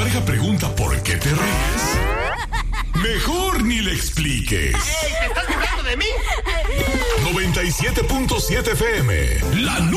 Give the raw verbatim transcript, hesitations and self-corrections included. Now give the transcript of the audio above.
pareja pregunta por qué te ríes, mejor ni le expliques. ¡Ey, te estás burlando de mí! noventa y siete punto siete F M, la